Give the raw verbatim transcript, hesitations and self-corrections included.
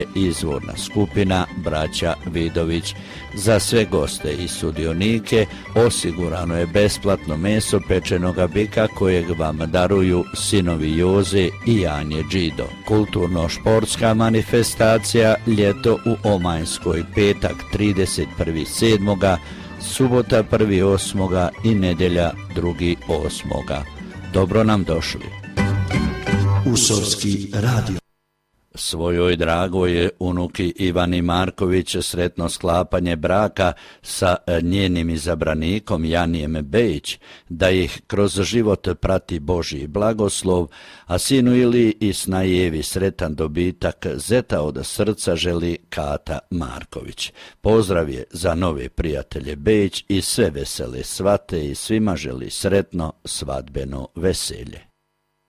izvorna skupina braća Vidović. Za sve goste i sudionike osigurano je besplatno meso pečenoga bika kojeg vam daruju sinovi Joze i Anje Đido. Kulturno-športska manifestacija Ljeto u Omajskoj, petak trideset prvog sedmog, subota prvog osmog i nedjelja drugog osmog. Dobro nam došli. Usovski radio. Svojoj dragoj unuki Ivani Marković sretno sklapanje braka sa njenim izabranikom Janijem Bejić, da ih kroz život prati Božji blagoslov, a sinu Ili i snajevi sretan dobitak zeta od srca želi Kata Marković. Pozdrav je za nove prijatelje Bejić i sve vesele svate i svima želi sretno svadbeno veselje.